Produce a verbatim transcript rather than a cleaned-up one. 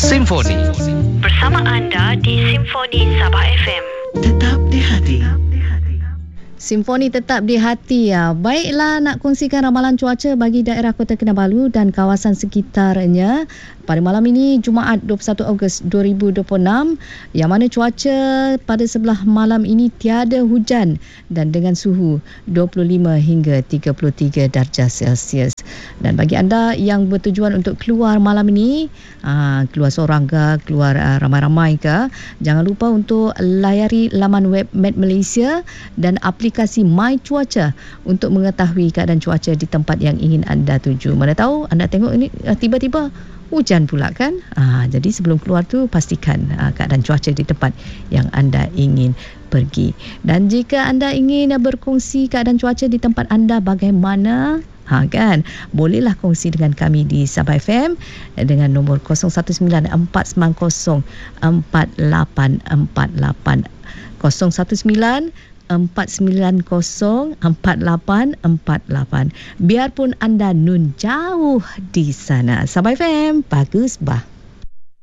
Simfoni. Bersama anda di Simfoni Sabah F M. Tetap di hati. Simfoni tetap di hati ya. Baiklah, nak kongsikan ramalan cuaca bagi daerah Kota Kinabalu dan kawasan sekitarnya pada malam ini Jumaat dua puluh satu Ogos dua ribu dua puluh enam, yang mana cuaca pada sebelah malam ini tiada hujan dan dengan suhu dua puluh lima hingga tiga puluh tiga darjah Celsius. Dan bagi anda yang bertujuan untuk keluar malam ini, aa, keluar seorang ke, keluar aa, ramai-ramai ke, jangan lupa untuk layari laman web Met Malaysia dan aplikasi My Cuaca untuk mengetahui keadaan cuaca di tempat yang ingin anda tuju. Mana tahu anda tengok ini tiba-tiba hujan pula kan. Ah, jadi sebelum keluar tu pastikan ah, keadaan cuaca di tempat yang anda ingin pergi. Dan jika anda ingin berkongsi keadaan cuaca di tempat anda bagaimana, ha kan, bolehlah kongsi dengan kami di Sabah F M dengan nombor kosong satu sembilan empat sembilan kosong empat lapan empat lapan kosong satu sembilan empat sembilan kosong empat lapan empat lapan. Biarpun anda nun jauh di sana. Sabah F M, bagus bah.